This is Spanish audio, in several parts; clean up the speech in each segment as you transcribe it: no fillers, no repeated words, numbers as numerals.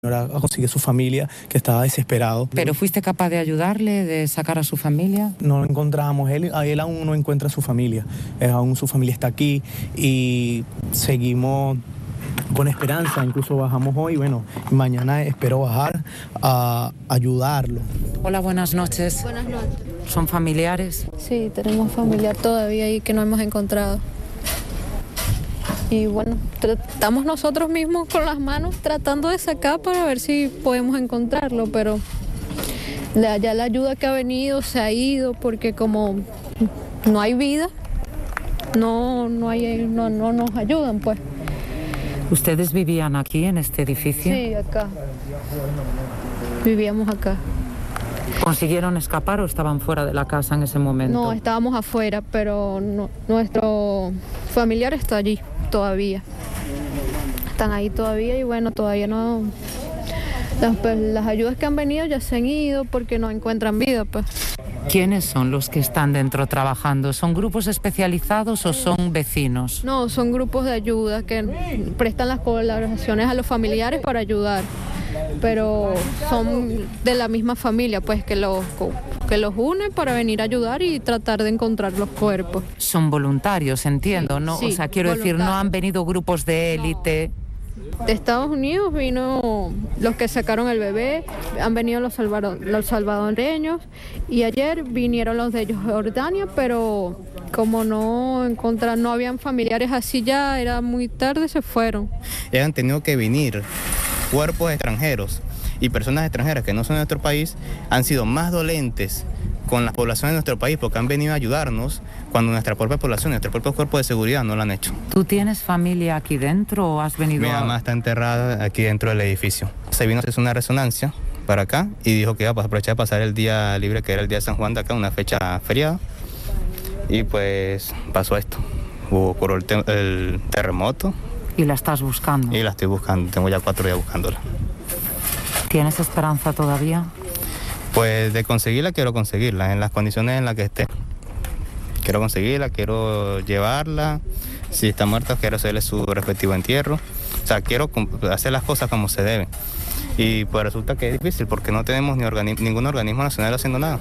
a conseguir su familia, que estaba desesperado. ¿Pero fuiste capaz de ayudarle, de sacar a su familia? No lo encontramos, él aún no encuentra a su familia, aún su familia está aquí y seguimos con esperanza, incluso bajamos hoy, bueno, mañana espero bajar a ayudarlo. Hola, buenas noches. Buenas noches. ¿Son familiares? Sí, tenemos familiar todavía ahí que no hemos encontrado. Y bueno, estamos nosotros mismos con las manos tratando de sacar para ver si podemos encontrarlo, pero ya la ayuda que ha venido se ha ido porque como no hay vida, no nos ayudan, pues. ¿Ustedes vivían aquí, en este edificio? Sí, acá. Vivíamos acá. ¿Consiguieron escapar o estaban fuera de la casa en ese momento? No, estábamos afuera, pero nuestro familiar está allí todavía. Están ahí todavía y bueno, todavía no... Las ayudas que han venido ya se han ido porque no encuentran vida, pues. ¿Quiénes son los que están dentro trabajando? ¿Son grupos especializados o son vecinos? No, son grupos de ayuda que prestan las colaboraciones a los familiares para ayudar, pero son de la misma familia, pues que los une para venir a ayudar y tratar de encontrar los cuerpos. Son voluntarios, entiendo, ¿no? Sí, o sea, quiero decir, no han venido grupos de élite. De Estados Unidos vino los que sacaron el bebé, han venido los salvadoreños y ayer vinieron los de Jordania, pero como no habían familiares así ya, era muy tarde, se fueron. Han tenido que venir cuerpos extranjeros y personas extranjeras que no son de nuestro país, han sido más dolentes con la población de nuestro país porque han venido a ayudarnos cuando nuestra propia población, nuestro propio cuerpo de seguridad no lo han hecho. ¿Tú tienes familia aquí dentro o has venido? Mi mamá está enterrada aquí dentro del edificio. Se vino a hacer una resonancia para acá y dijo que iba a aprovechar de pasar el día libre, que era el día de San Juan de acá, una fecha feriada. Y pues pasó esto. Ocurrió el terremoto. ¿Y la estás buscando? Y la estoy buscando, tengo ya 4 días buscándola. ¿Tienes esperanza todavía? Pues de conseguirla, quiero conseguirla, en las condiciones en las que esté. Quiero conseguirla, quiero llevarla. Si está muerta, quiero hacerle su respectivo entierro. O sea, quiero hacer las cosas como se deben. Y pues resulta que es difícil porque no tenemos ningún organismo nacional haciendo nada.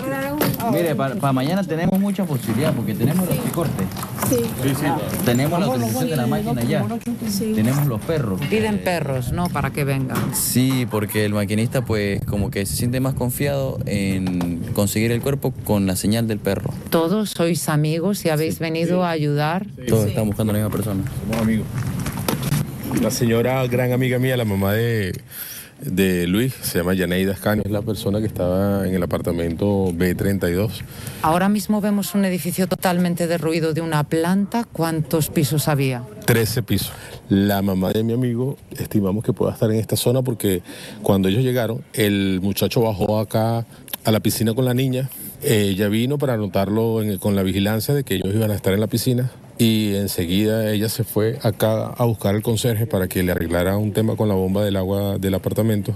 Mire, para mañana tenemos mucha posibilidad porque tenemos los recortes. Sí. Tenemos la utilización de la máquina ya. Sí. Tenemos los perros. Piden perros, ¿no? Para que vengan. Sí, porque el maquinista pues como que se siente más confiado en conseguir el cuerpo con la señal del perro. ¿Todos sois amigos y habéis venido a ayudar? Todos están buscando a la misma persona. Somos amigos. La señora, gran amiga mía, la mamá de Luis, se llama Yaneida Ascanio, es la persona que estaba en el apartamento B32. Ahora mismo vemos un edificio totalmente derruido de una planta. ¿Cuántos pisos había? 13 pisos. La mamá de mi amigo estimamos que pueda estar en esta zona porque cuando ellos llegaron, el muchacho bajó acá a la piscina con la niña. Ella vino para anotarlo con la vigilancia de que ellos iban a estar en la piscina. Y enseguida ella se fue acá a buscar al conserje para que le arreglara un tema con la bomba del agua del apartamento.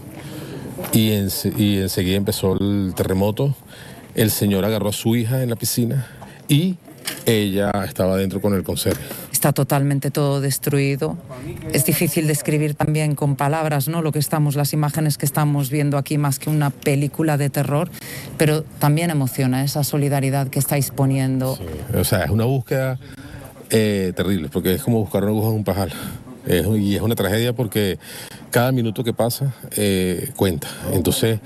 Y enseguida empezó el terremoto. El señor agarró a su hija en la piscina y ella estaba adentro con el conserje. Está totalmente todo destruido. Es difícil describir también con palabras, ¿no? Las imágenes que estamos viendo aquí, más que una película de terror, pero también emociona esa solidaridad que estáis poniendo. Sí, o sea, es una búsqueda terrible, porque es como buscar una aguja en un pajar. Y es una tragedia porque cada minuto que pasa cuenta. Entonces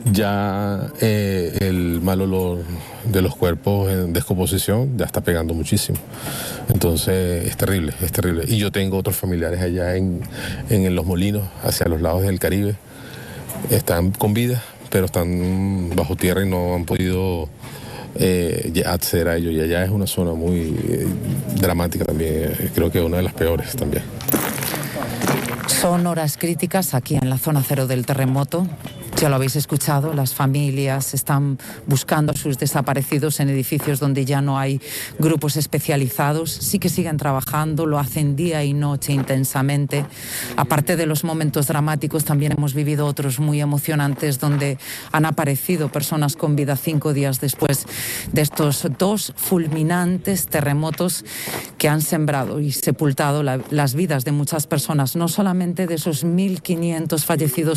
ya el mal olor de los cuerpos en descomposición ya está pegando muchísimo. Entonces es terrible, es terrible. Y yo tengo otros familiares allá en Los Molinos, hacia los lados del Caribe. Están con vida, pero están bajo tierra y no han podido acceder a ello. Y allá es una zona muy dramática también, creo que una de las peores también. Son horas críticas aquí en la zona cero del terremoto. Ya lo habéis escuchado, las familias están buscando a sus desaparecidos en edificios donde ya no hay grupos especializados. Sí que siguen trabajando, lo hacen día y noche intensamente. Aparte de los momentos dramáticos, también hemos vivido otros muy emocionantes donde han aparecido personas con vida 5 días después de estos 2 fulminantes terremotos que han sembrado y sepultado las vidas de muchas personas, no solamente de esos 1.500 fallecidos